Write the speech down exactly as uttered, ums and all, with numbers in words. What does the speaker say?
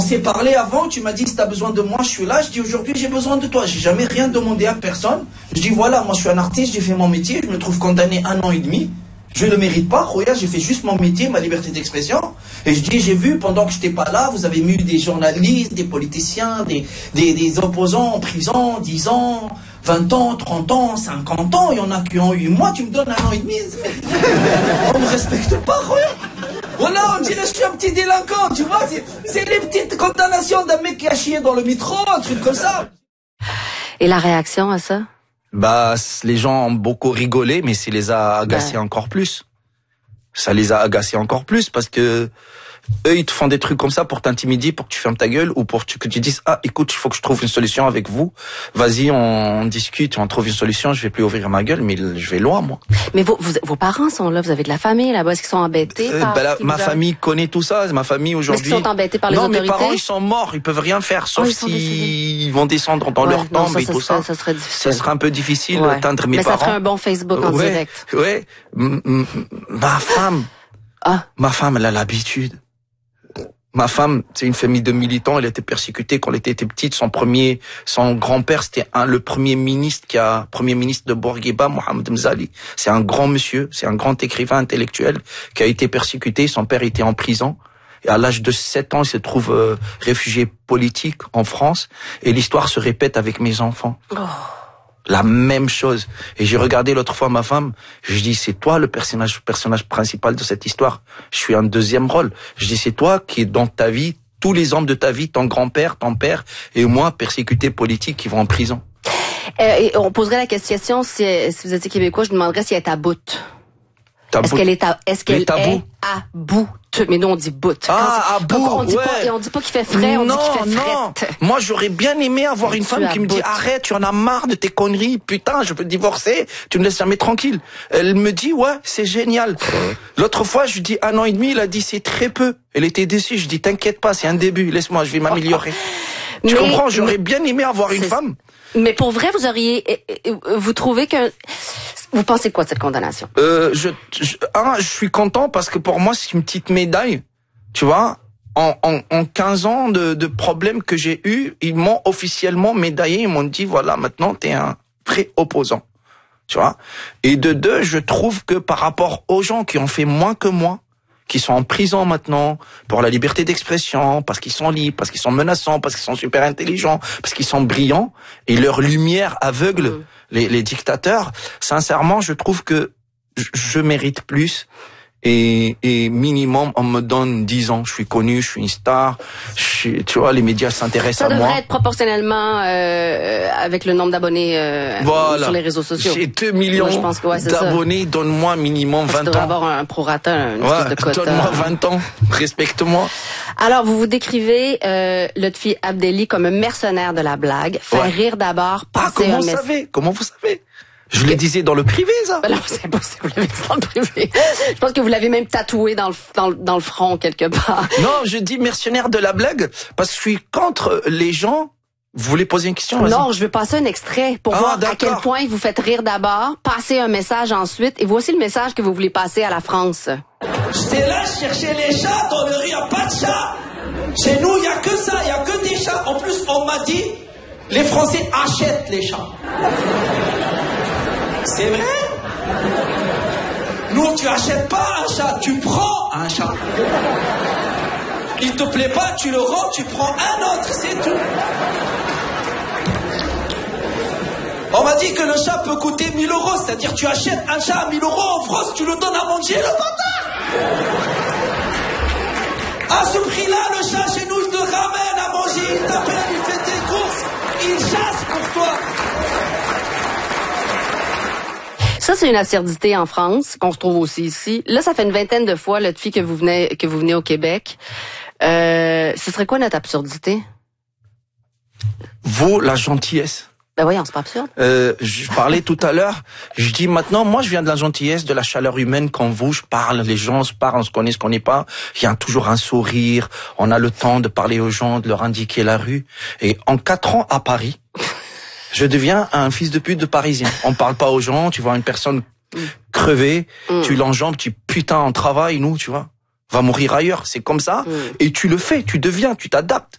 s'est parlé avant, tu m'as dit si tu as besoin de moi, je suis là. Je dis aujourd'hui j'ai besoin de toi. J'ai jamais rien demandé à personne. Je dis voilà, moi je suis un artiste, j'ai fait mon métier, je me trouve condamné un an et demi. Je ne le mérite pas, Roya, j'ai fait juste mon métier, ma liberté d'expression. Et je dis, j'ai vu, pendant que je n'étais pas là, vous avez mis des journalistes, des politiciens, des, des, des opposants en prison, dix ans, vingt ans, trente ans, cinquante ans. Il y en a qui ont eu. Moi, tu me donnes un an et demi. On ne me respecte pas, Roya. Voilà, on dirait que je suis un petit délinquant, tu vois. C'est les petites condamnations d'un mec qui a chié dans le métro, un truc comme ça. Et la réaction à ça? Bah, les gens ont beaucoup rigolé, mais ça les a agacés ouais. encore plus. Ça les a agacés encore plus parce que eux, ils te font des trucs comme ça pour t'intimider, pour que tu fermes ta gueule ou pour que tu dises ah écoute, il faut que je trouve une solution avec vous. Vas-y, on discute, on trouve une solution. Je vais plus ouvrir ma gueule, mais je vais loin moi. Mais vos, vous, vos parents sont là, vous avez de la famille là-bas, est-ce qu'ils sont embêtés euh, par bah là, ma famille a... connaît tout ça. Ma famille aujourd'hui. Est-ce qu'ils sont embêtés par les non, autorités? Non, mes parents ils sont morts, ils peuvent rien faire sauf oh, s'ils ils vont descendre dans ouais, leur tombe et ça, tout ça. ça. Ça serait difficile. Ça serait un peu difficile ouais. d'atteindre mes mais parents. Mais ça serait un bon Facebook en ouais, direct. Ouais. Ma femme. Ah. Ma femme, elle a l'habitude. Ma femme, c'est une famille de militants. Elle a été persécutée quand elle était petite. Son premier, son grand-père, c'était un, le premier ministre qui a, premier ministre de Bourguiba, Mohamed Mzali. C'est un grand monsieur, c'est un grand écrivain intellectuel qui a été persécuté. Son père était en prison. Et à l'âge de sept ans, il se trouve euh, réfugié politique en France. Et l'histoire se répète avec mes enfants. Oh. La même chose. Et j'ai regardé l'autre fois ma femme, je dis c'est toi le personnage personnage principal de cette histoire. Je suis un deuxième rôle. Je dis c'est toi qui est dans ta vie, tous les hommes de ta vie, ton grand-père, ton père et moi persécutés politiques qui vont en prison. Euh, et on poserait la question si, si vous étiez québécois, je demanderais si elle est à bout. Est-ce qu'elle est à est-ce qu'elle est à bout? Mais nous on dit bout. Ah, à bout. On dit ouais. pas, et on dit pas qu'il fait frais, on non, dit qu'il fait non. frette. Moi j'aurais bien aimé avoir une femme qui me dit arrête, tu en as marre de tes conneries, putain, je veux te divorcer, tu me laisses jamais tranquille. Elle me dit ouais, c'est génial. L'autre fois je lui dis un an et demi, il a dit c'est très peu. Elle était déçue, je dis t'inquiète pas, c'est un début, laisse-moi, je vais m'améliorer. Tu mais, comprends, j'aurais bien aimé avoir une femme. Mais pour vrai, vous auriez, vous trouvez que vous pensez quoi de cette condamnation? Euh, je, je, un, je suis content parce que pour moi c'est une petite médaille, tu vois. En, en, en quinze ans de, de problèmes que j'ai eu, ils m'ont officiellement médaillé, ils m'ont dit voilà maintenant t'es un vrai opposant, tu vois. Et de deux, je trouve que par rapport aux gens qui ont fait moins que moi, qui sont en prison maintenant pour la liberté d'expression, parce qu'ils sont libres, parce qu'ils sont menaçants, parce qu'ils sont super intelligents, parce qu'ils sont brillants, et leur lumière aveugle mmh. les, les dictateurs. Sincèrement, je trouve que je, je mérite plus. Et, et minimum, on me donne dix ans. Je suis connu, je suis une star. Je suis, tu vois, les médias s'intéressent à moi. Ça devrait être proportionnellement euh, avec le nombre d'abonnés euh, voilà. sur les réseaux sociaux. J'ai deux millions ouais, d'abonnés. Donne-moi minimum vingt ans. Tu devrais avoir un prorata, une ouais, espèce de quota. Donne-moi vingt ans. Respecte-moi. Alors, vous vous décrivez euh, Lotfi Abdelli comme un mercenaire de la blague. Faire ouais. rire d'abord, passer ah, comment un vous mess... savez Comment vous savez Je le disais dans le privé, ça. Ben non, c'est impossible, vous l'avez dit dans le privé. Je pense que vous l'avez même tatoué dans le, dans, dans le front, quelque part. Non, je dis mercenaire de la blague, parce que je suis contre les gens. Vous voulez poser une question? Non, je veux passer un extrait pour ah, voir à quel point vous faites rire d'abord, passer un message ensuite, et voici le message que vous voulez passer à la France. J'étais là, je cherchais les chats, dans le riz, il n'y a pas de chats. Chez nous, il n'y a que ça, il n'y a que des chats. En plus, on m'a dit, les Français achètent les chats. C'est vrai? Nous, tu achètes pas un chat, tu prends un chat. Il te plaît pas, tu le rends, tu prends un autre, c'est tout. On m'a dit que le chat peut coûter mille euros, c'est-à-dire tu achètes un chat à mille euros en France, tu le donnes à manger, le bâtard. À ce prix-là, le chat chez nous, je te ramène à manger, il t'appelle, il fait tes courses, il chasse pour toi. Ça, c'est une absurdité en France, qu'on se trouve aussi ici. Là, ça fait une vingtaine de fois, là, depuis que vous venez, que vous venez au Québec. Euh, ce serait quoi notre absurdité? Vous, la gentillesse. Ben voyons, c'est pas absurde. Euh, je parlais tout à l'heure, je dis maintenant, moi je viens de la gentillesse, de la chaleur humaine. Quand vous, je parle, les gens se parlent, on se connaît, on se connaît pas. Il y a toujours un sourire, on a le temps de parler aux gens, de leur indiquer la rue. Et en quatre ans à Paris, je deviens un fils de pute de Parisien. On parle pas aux gens, tu vois une personne crevée, mm. tu l'enjambes, tu putain, on travaille, nous, tu vois, va mourir ailleurs. C'est comme ça. Mm. Et tu le fais, tu deviens, tu t'adaptes.